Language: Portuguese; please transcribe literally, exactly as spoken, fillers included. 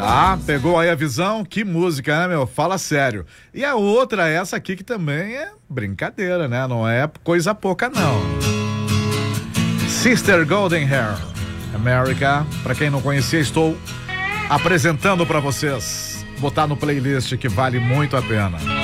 Ah, pegou aí a visão? Que música, né, meu? Fala sério. E a outra, essa aqui que também é brincadeira, né? Não é coisa pouca, não. Sister Golden Hair, America. Pra quem não conhecia, estou apresentando pra vocês. Botar no playlist que vale muito a pena.